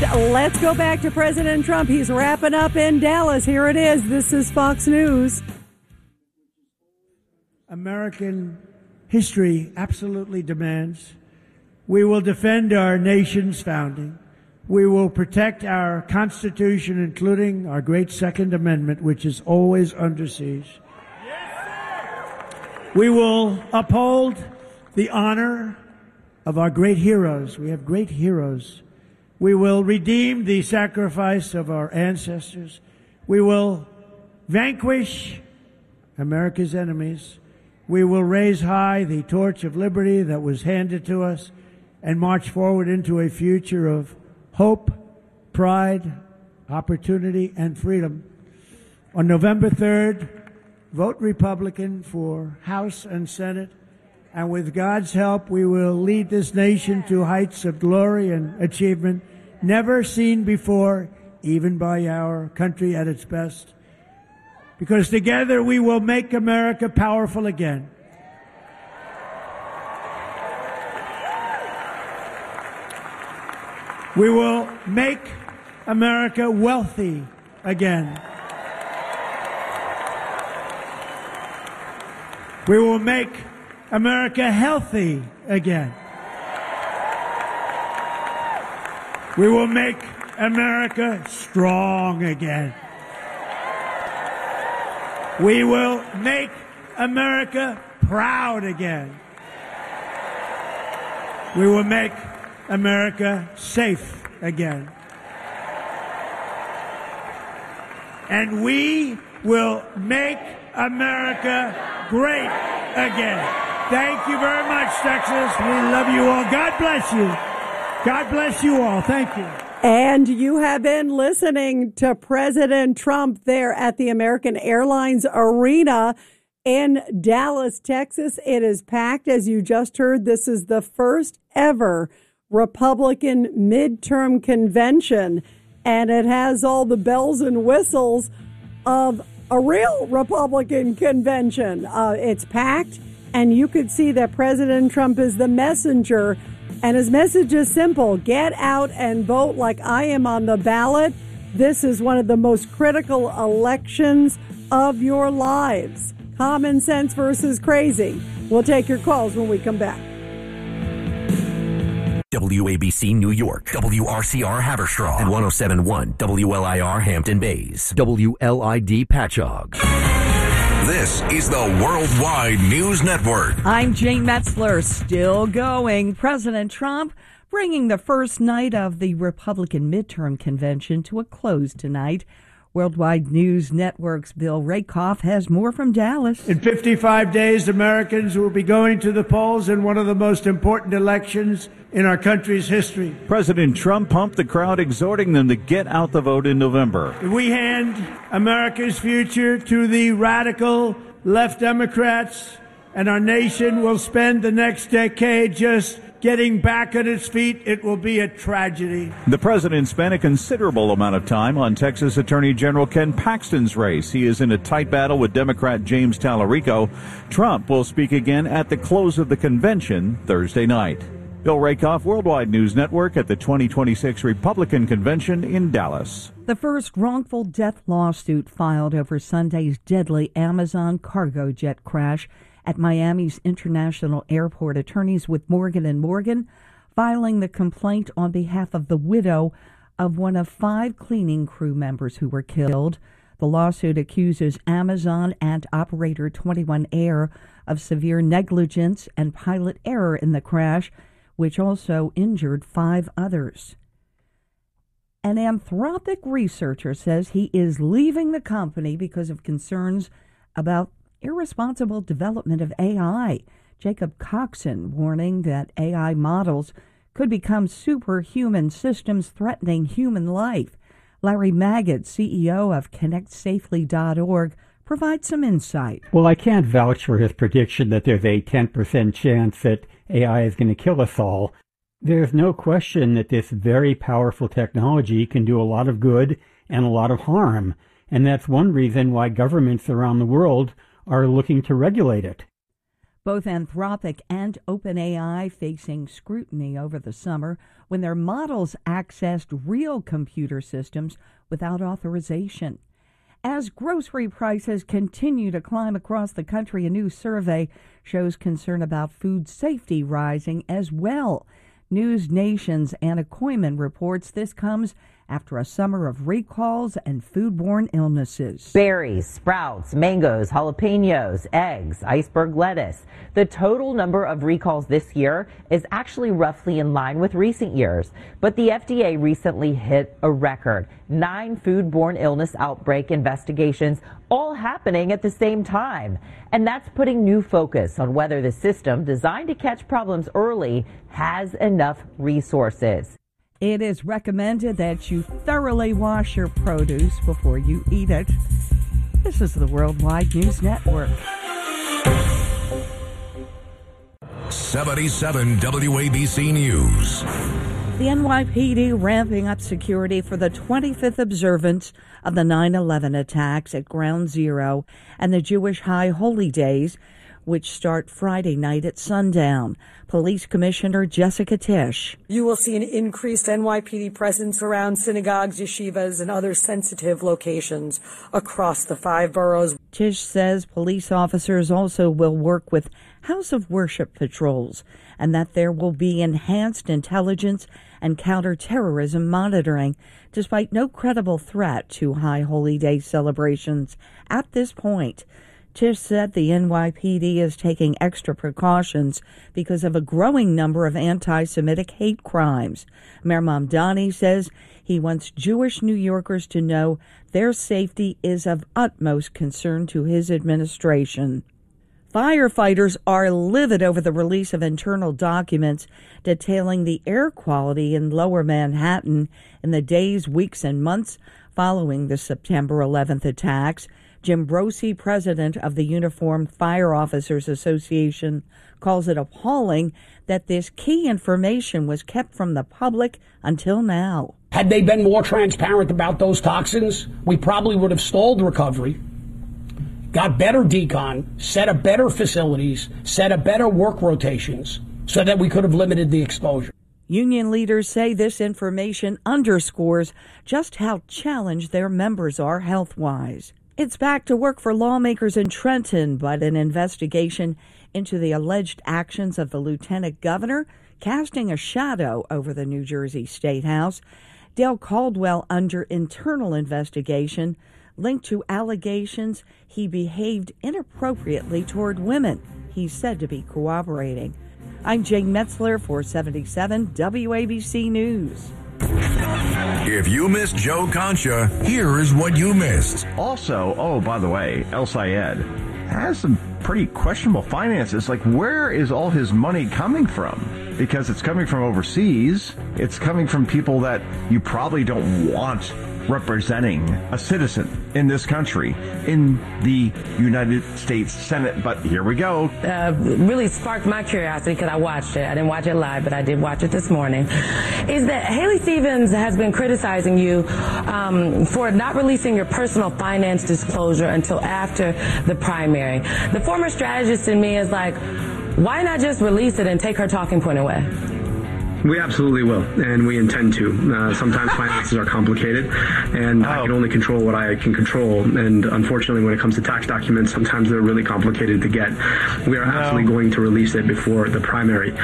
let's go back to President Trump. He's wrapping up in Dallas. Here it is. This is Fox News. American history absolutely demands we will defend our nation's founding. We will protect our Constitution, including our great Second Amendment, which is always under siege. We will uphold the honor of our great heroes. We have great heroes. We will redeem the sacrifice of our ancestors. We will vanquish America's enemies. We will raise high the torch of liberty that was handed to us and march forward into a future of hope, pride, opportunity, and freedom. On November 3rd, vote Republican for House and Senate, and with God's help, we will lead this nation to heights of glory and achievement never seen before, even by our country at its best. Because together we will make America powerful again. We will make America wealthy again. We will make America healthy again. We will make America strong again. We will make America proud again. We will make America safe again. And we will make America great again. Thank you very much, Texas. We love you all. God bless you. God bless you all. Thank you. And you have been listening to President Trump there at the American Airlines Arena in Dallas, Texas. It is packed, as you just heard. This is the first ever Republican midterm convention, and it has all the bells and whistles of a real Republican convention. It's packed, and you could see that President Trump is the messenger. And his message is simple. Get out and vote like I am on the ballot. This is one of the most critical elections of your lives. Common sense versus crazy. We'll take your calls when we come back. WABC New York, WRCR Haverstraw, and 107.1 WLIR Hampton Bays, WLID Patchogue. This is the Worldwide News Network. I'm Jane Metzler, still going. President Trump bringing the first night of the Republican midterm convention to a close tonight. Worldwide News Network's Bill Rakoff has more from Dallas. In 55 days, Americans will be going to the polls in one of the most important elections in our country's history. President Trump pumped the crowd, exhorting them to get out the vote in November. We hand America's future to the radical left Democrats, and our nation will spend the next decade just getting back on its feet. It will be a tragedy. The president spent a considerable amount of time on Texas Attorney General Ken Paxton's race. He is in a tight battle with Democrat James Tallarico. Trump will speak again at the close of the convention Thursday night. Bill Rakoff, Worldwide News Network, at the 2026 Republican Convention in Dallas. The first wrongful death lawsuit filed over Sunday's deadly Amazon cargo jet crash at Miami's International Airport. Attorneys with Morgan & Morgan filing the complaint on behalf of the widow of one of 5 cleaning crew members who were killed. The lawsuit accuses Amazon and operator 21 Air of severe negligence and pilot error in the crash, which also injured 5 others. An Anthropic researcher says he is leaving the company because of concerns about irresponsible development of AI. Jacob Coxon warning that AI models could become superhuman systems threatening human life. Larry Magid, CEO of ConnectSafely.org, provides some insight. Well, I can't vouch for his prediction that there's a 10% chance that AI is going to kill us all. There's no question that this very powerful technology can do a lot of good and a lot of harm, and that's one reason why governments around the world are looking to regulate it. Both Anthropic and OpenAI facing scrutiny over the summer when their models accessed real computer systems without authorization. As grocery prices continue to climb across the country, a new survey shows concern about food safety rising as well. News Nation's Anna Koyman reports this comes after a summer of recalls and foodborne illnesses. Berries, sprouts, mangoes, jalapenos, eggs, iceberg lettuce. The total number of recalls this year is actually roughly in line with recent years. But the FDA recently hit a record. 9 foodborne illness outbreak investigations, all happening at the same time. And that's putting new focus on whether the system designed to catch problems early has enough resources. It is recommended that you thoroughly wash your produce before you eat it. This is the Worldwide News Network. 77 WABC News. The NYPD ramping up security for the 25th observance of the 9/11 attacks at Ground Zero and the Jewish High Holy Days, which start Friday night at sundown. Police Commissioner Jessica Tisch. You will see an increased NYPD presence around synagogues, yeshivas, and other sensitive locations across the 5 boroughs. Tisch says police officers also will work with House of Worship patrols and that there will be enhanced intelligence and counterterrorism monitoring, despite no credible threat to High Holy Day celebrations at this point. Tisch said the NYPD is taking extra precautions because of a growing number of anti-Semitic hate crimes. Mayor Mamdani says he wants Jewish New Yorkers to know their safety is of utmost concern to his administration. Firefighters are livid over the release of internal documents detailing the air quality in Lower Manhattan in the days, weeks, and months following the September 11th attacks. Jim Brosi, president of the Uniformed Fire Officers Association, calls it appalling that this key information was kept from the public until now. Had they been more transparent about those toxins, we probably would have stalled recovery, got better decon, set up better facilities, set up better work rotations so that we could have limited the exposure. Union leaders say this information underscores just how challenged their members are health-wise. It's back to work for lawmakers in Trenton, but an investigation into the alleged actions of the lieutenant governor casting a shadow over the New Jersey State House. Dale Caldwell under internal investigation linked to allegations he behaved inappropriately toward women. He's said to be cooperating. I'm Jane Metzler for 77 WABC News. If you missed Joe Concha, here is what you missed. Also, by the way, El Sayed has some pretty questionable finances. Like, where is all his money coming from? Because it's coming from overseas. It's coming from people that you probably don't want representing a citizen in this country in the United States Senate. But here we go. Really sparked my curiosity because I watched it. I didn't watch it live, but I did watch it this morning. Is that Haley Stevens has been criticizing you for not releasing your personal finance disclosure until after the primary. The former strategist in me is like, why not just release it and take her talking point away? We absolutely will, and we intend to. Sometimes finances are complicated, and I can only control what I can control. And unfortunately, when it comes to tax documents, sometimes they're really complicated to get. We are absolutely going to release it before the primary.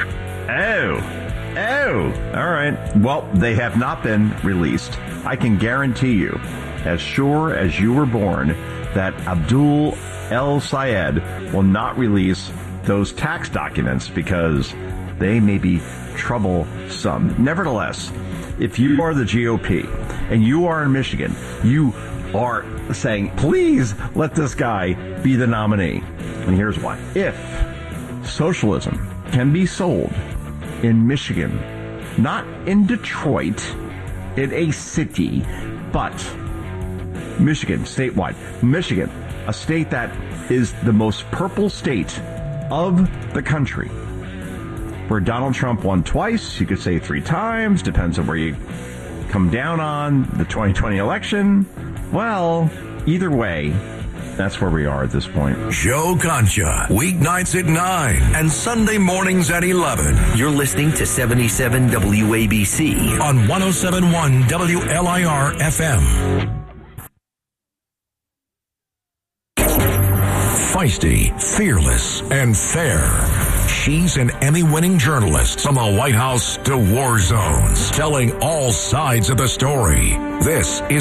All right. Well, they have not been released. I can guarantee you, as sure as you were born, that Abdul El Sayed will not release those tax documents because they may be troublesome. Nevertheless, if you are the GOP and you are in Michigan, you are saying, please let this guy be the nominee. And here's why. If socialism can be sold in Michigan, not in Detroit, in a city, but Michigan, statewide. Michigan, a state that is the most purple state of the country, where Donald Trump won twice, you could say 3 times, depends on where you come down on the 2020 election. Well, either way, that's where we are at this point. Joe Concha, weeknights at 9 and Sunday mornings at 11. You're listening to 77 WABC on 107.1 WLIR FM. Feisty, fearless, and fair. She's an Emmy-winning journalist from the White House to war zones, telling all sides of the story. This is